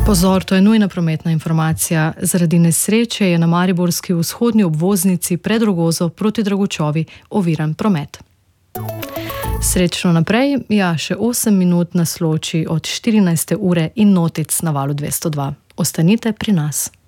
Pozor, to je nujna prometna informacija. Zaradi nesreče je na mariborski vzhodni obvoznici pred Rogozo proti Dragočovi oviran promet. Srečno naprej, še 8 minut nas loči od 14. ure in notic na valu 202. Ostanite pri nas.